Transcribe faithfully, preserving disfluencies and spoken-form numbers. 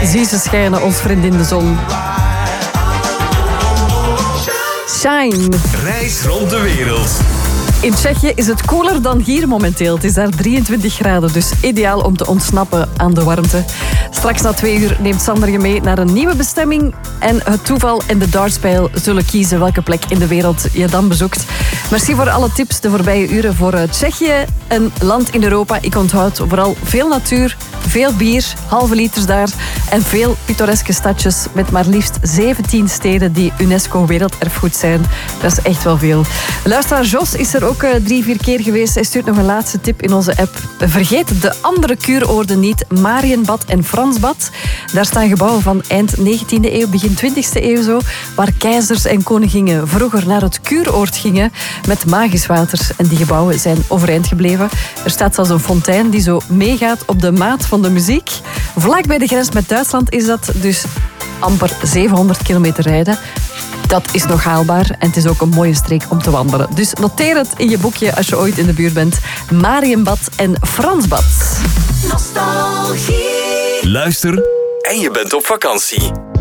Zie ze schijnen, ons vriendin de zon. Shine. Reis rond de wereld. In Tsjechië is het koeler dan hier momenteel. Het is daar drieëntwintig graden, dus ideaal om te ontsnappen aan de warmte. Straks na twee uur neemt Sander je mee naar een nieuwe bestemming. En het toeval en de dartspijl zullen kiezen welke plek in de wereld je dan bezoekt. Merci voor alle tips de voorbije uren voor Tsjechië. Een land in Europa. Ik onthoud vooral veel natuur, veel bier, halve liters daar. En veel pittoreske stadjes met maar liefst zeventien steden die UNESCO Werelderfgoed zijn. Dat is echt wel veel. Luisteraar Jos is er ook uh, drie, vier keer geweest. Hij stuurt nog een laatste tip in onze app. Vergeet de andere kuuroorden niet. Mariënbad en Fransbad. Daar staan gebouwen van eind negentiende eeuw, begin twintigste eeuw zo, waar keizers en koninginnen vroeger naar het kuuroord gingen met magisch water. En die gebouwen zijn overeind gebleven. Er staat zelfs een fontein die zo meegaat op de maat van de muziek. Vlak bij de grens met Duitsland is dat, dus amper zevenhonderd kilometer rijden. Dat is nog haalbaar en het is ook een mooie streek om te wandelen. Dus noteer het in je boekje als je ooit in de buurt bent. Mariënbad en Fransbad. Nostalgie. Luister en je bent op vakantie.